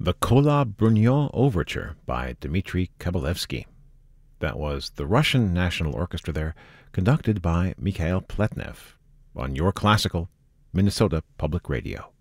The Kola Brunyo Overture by Dmitri Kabalevsky. That was the Russian National Orchestra there, conducted by Mikhail Pletnev, on Your Classical, Minnesota Public Radio.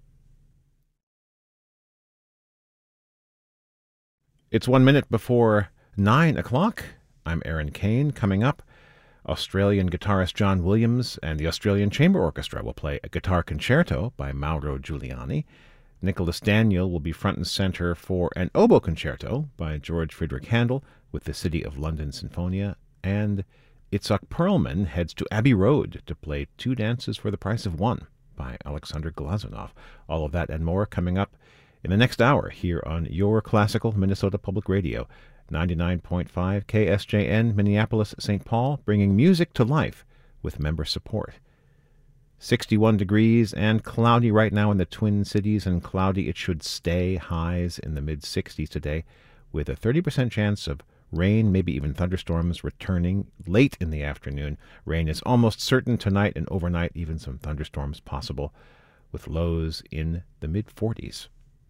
It's 1 minute before 9 o'clock. I'm Aaron Kane. Coming up, Australian guitarist John Williams and the Australian Chamber Orchestra will play a guitar concerto by Mauro Giuliani. Nicholas Daniel will be front and center for an oboe concerto by George Friedrich Handel with the City of London Sinfonia, and Itzhak Perlman heads to Abbey Road to play Two Dances for the Price of One by Alexander Glazunov. All of that and more coming up in the next hour here on Your Classical Minnesota Public Radio, 99.5 KSJN Minneapolis, St. Paul, bringing music to life with member support. 61 degrees and cloudy right now in the Twin Cities, and cloudy it should stay, highs in the mid-60s today, with a 30% chance of rain, maybe even thunderstorms returning late in the afternoon. Rain is almost certain tonight, and overnight even some thunderstorms possible, with lows in the mid-40s.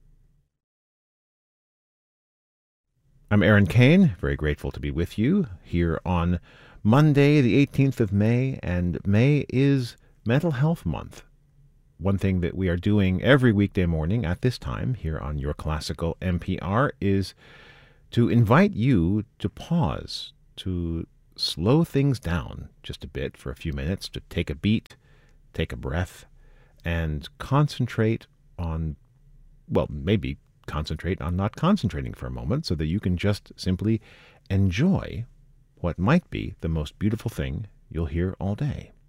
I'm Aaron Kane, very grateful to be with you here on Monday, the 18th of May, and May is Mental Health Month. One thing that we are doing every weekday morning at this time here on Your Classical NPR is to invite you to pause, to slow things down just a bit for a few minutes, to take a beat, take a breath, and concentrate on, well, maybe concentrate on not concentrating for a moment so that you can just simply enjoy what might be the most beautiful thing you'll hear all day.